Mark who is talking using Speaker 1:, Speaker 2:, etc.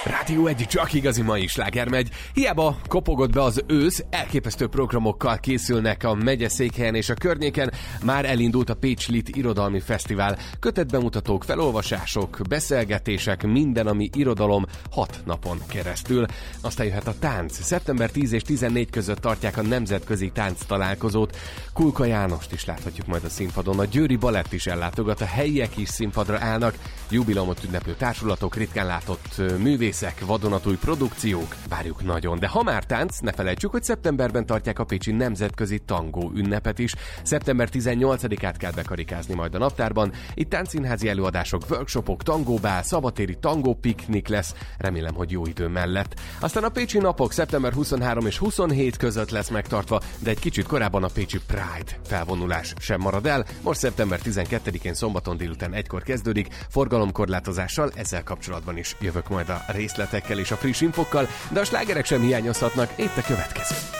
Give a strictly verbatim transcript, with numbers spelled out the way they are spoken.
Speaker 1: Rádió egy, csak igazi mai sláger megy. Hiába kopogott be az ősz, elképesztő programokkal készülnek a megyeszékhelyen és a környéken. Már elindult a Pécs Lit Irodalmi Fesztivál. Kötetbemutatók, felolvasások, beszélgetések, minden, ami irodalom hat napon keresztül. Aztán jöhet a tánc. szeptember tíz és tizennégy között tartják a nemzetközi tánc találkozót. Kulka Jánost is láthatjuk majd a színpadon. A Győri Balett is ellátogat, a helyiek is színpadra állnak. Jubileumot ünneplő társulatok, ritkán látott művészek, vadonatúj produkciók. Várjuk nagyon. De ha már tánc, ne felejtsük, hogy szeptemberben tartják a pécsi nemzetközi tangó ünnepet is. szeptember tizennyolcadikát kell bekarikázni majd a naptárban. Itt táncszínházi előadások, workshopok, tangóbál, szabadtéri tangó piknik lesz. Remélem, hogy jó idő mellett. Aztán a pécsi napok szeptember huszonhárom és huszonhét között lesz megtartva, de egy kicsit korábban a pécsi Pride felvonulás sem marad el. Most szeptember tizenkettedikén szombaton délután egykor kezdődik, forgalomkorlátozással, ezzel kapcsolatban is jövök majd a részletekkel és a friss infokkal, de a slágerek sem hiányozhatnak, itt a következő.